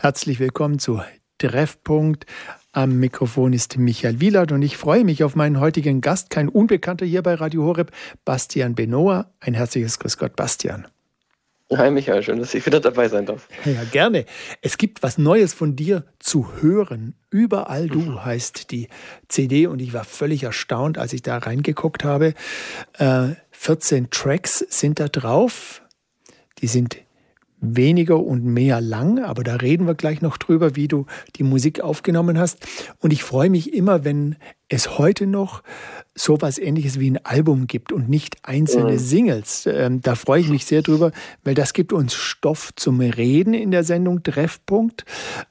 Herzlich willkommen zu Treffpunkt. Am Mikrofon ist Michael Wielert und ich freue mich auf meinen heutigen Gast, kein Unbekannter hier bei Radio Horeb, Bastian Benoa. Ein herzliches Grüß Gott, Bastian. Hi Michael, schön, dass ich wieder dabei sein darf. Ja, gerne. Es gibt was Neues von dir zu hören. Überall du heißt die CD und ich war völlig erstaunt, als ich da reingeguckt habe. 14 Tracks sind da drauf. Die sind weniger und mehr lang, aber da reden wir gleich noch drüber, wie du die Musik aufgenommen hast. Und ich freue mich immer, wenn es heute noch so was Ähnliches wie ein Album gibt und nicht einzelne Singles. Da freue ich mich sehr drüber, weil das gibt uns Stoff zum Reden in der Sendung Treffpunkt.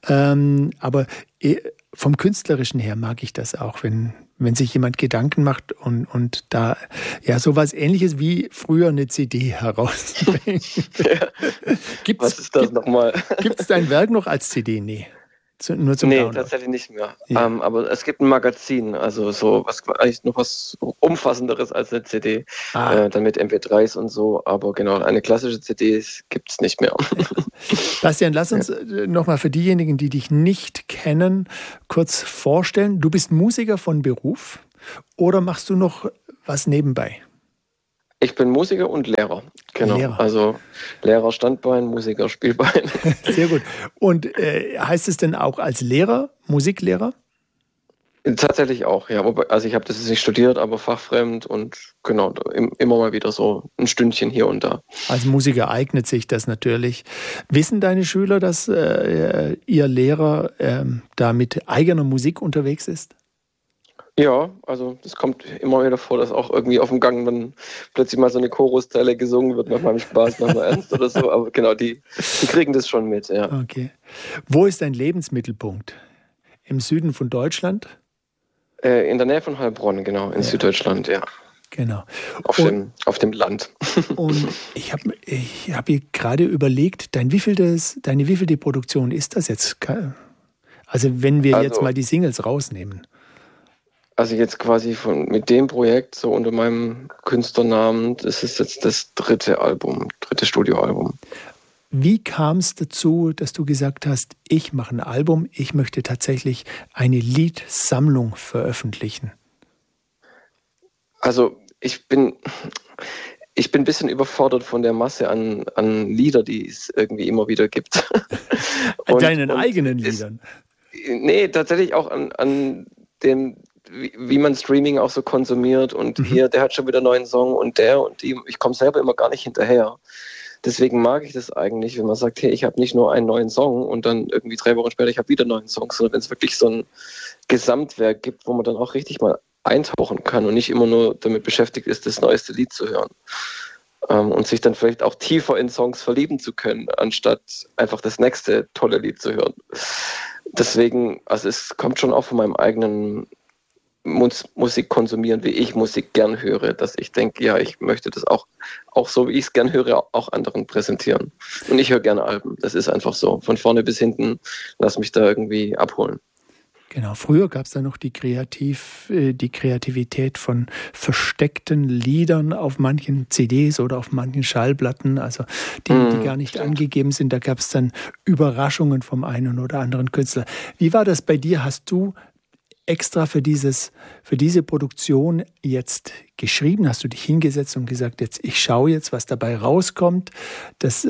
Aber vom Künstlerischen her mag ich das auch, wenn sich jemand Gedanken macht und da ja sowas Ähnliches wie früher eine CD herausbringt. Ja. Was ist das nochmal? Gibt es dein Werk noch als CD? Nee. Nur zum Download. Tatsächlich nicht mehr. Ja. Aber es gibt ein Magazin, also so eigentlich noch was Umfassenderes als eine CD, dann mit MP3s und so, aber genau, eine klassische CD gibt es nicht mehr. Bastian, lass uns nochmal für diejenigen, die dich nicht kennen, kurz vorstellen. Du bist Musiker von Beruf oder machst du noch was nebenbei? Ich bin Musiker und Lehrer, genau. Lehrer. Also Lehrer Standbein, Musiker Spielbein. Sehr gut. Und heißt es denn auch als Lehrer, Musiklehrer? Tatsächlich auch, ja. Also ich habe das jetzt nicht studiert, aber fachfremd und genau, immer mal wieder so ein Stündchen hier und da. Als Musiker eignet sich das natürlich. Wissen deine Schüler, dass ihr Lehrer da mit eigener Musik unterwegs ist? Ja, also das kommt immer wieder vor, dass auch irgendwie auf dem Gang dann plötzlich mal so eine Choruszeile gesungen wird, manchmal im Spaß, manchmal ernst oder so, aber genau, die kriegen das schon mit, ja. Okay. Wo ist dein Lebensmittelpunkt? Im Süden von Deutschland? In der Nähe von Heilbronn, genau, in Süddeutschland, ja. Genau. Auf dem Land. Und ich hab mir gerade überlegt, deine wievielte Produktion ist das jetzt? Also wenn wir jetzt mal die Singles rausnehmen. Also jetzt quasi mit dem Projekt, so unter meinem Künstlernamen, das ist jetzt das dritte Studioalbum. Wie kam es dazu, dass du gesagt hast, ich mache ein Album, ich möchte tatsächlich eine Liedsammlung veröffentlichen? Also ich bin ein bisschen überfordert von der Masse an Lieder, die es irgendwie immer wieder gibt. Deinen eigenen Liedern? Nee, tatsächlich auch an dem, wie man Streaming auch so konsumiert und hier, der hat schon wieder einen neuen Song und der und die, ich komme selber immer gar nicht hinterher. Deswegen mag ich das eigentlich, wenn man sagt, hey, ich habe nicht nur einen neuen Song und dann irgendwie 3 Wochen später, ich habe wieder einen neuen Song, sondern wenn es wirklich so ein Gesamtwerk gibt, wo man dann auch richtig mal eintauchen kann und nicht immer nur damit beschäftigt ist, das neueste Lied zu hören. Und sich dann vielleicht auch tiefer in Songs verlieben zu können, anstatt einfach das nächste tolle Lied zu hören. Deswegen, also es kommt schon auch von meinem eigenen Musik konsumieren, wie ich Musik gern höre, dass ich denke, ja, ich möchte das auch so, wie ich es gern höre, auch anderen präsentieren. Und ich höre gerne Alben, das ist einfach so. Von vorne bis hinten, lass mich da irgendwie abholen. Genau, früher gab es da noch die Kreativität von versteckten Liedern auf manchen CDs oder auf manchen Schallplatten, also die gar nicht angegeben sind. Da gab es dann Überraschungen vom einen oder anderen Künstler. Wie war das bei dir? Hast du extra für diese Produktion jetzt geschrieben? Hast du dich hingesetzt und gesagt, ich schaue jetzt, was dabei rauskommt? Das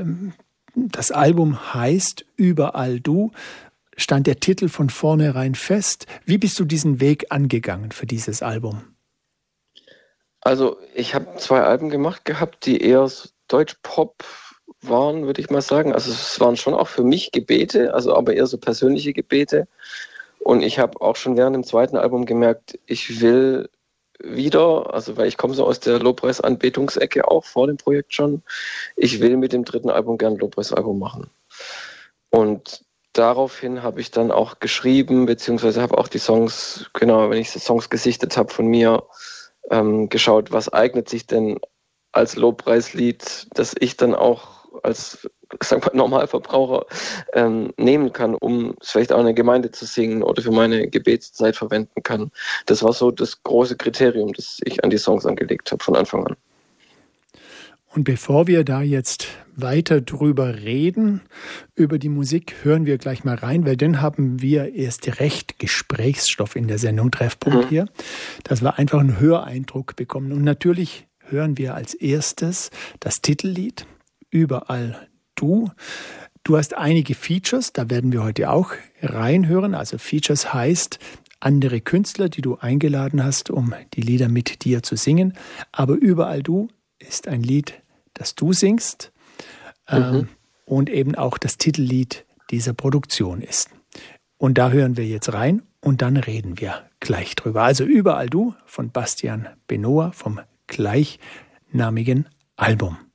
Album heißt Überall du. Stand der Titel von vornherein fest? Wie bist du diesen Weg angegangen für dieses Album? Also ich habe 2 Alben gemacht gehabt, die eher Deutsch-Pop waren, würde ich mal sagen. Also es waren schon auch für mich Gebete, also aber eher so persönliche Gebete. Und ich habe auch schon während dem 2. Album gemerkt, ich will wieder, also weil ich komme so aus der Lobpreis-Anbetungsecke auch vor dem Projekt schon, ich will mit dem 3. Album gern ein Lobpreisalbum machen. Und daraufhin habe ich dann auch geschrieben, beziehungsweise habe auch die Songs, genau, wenn ich die Songs gesichtet habe von mir, geschaut, was eignet sich denn als Lobpreislied, das ich dann auch als, sagen wir, Normalverbraucher nehmen kann, um es vielleicht auch in der Gemeinde zu singen oder für meine Gebetszeit verwenden kann. Das war so das große Kriterium, das ich an die Songs angelegt habe von Anfang an. Und bevor wir da jetzt weiter drüber reden, über die Musik, hören wir gleich mal rein, weil dann haben wir erst recht Gesprächsstoff in der Sendung Treffpunkt hier, dass wir einfach einen Höreindruck bekommen. Und natürlich hören wir als erstes das Titellied Überall du. Du hast einige Features, da werden wir heute auch reinhören. Also Features heißt andere Künstler, die du eingeladen hast, um die Lieder mit dir zu singen. Aber Überall du ist ein Lied, das du singst und eben auch das Titellied dieser Produktion ist. Und da hören wir jetzt rein und dann reden wir gleich drüber. Also Überall du von Bastian Benoa vom gleichnamigen Album.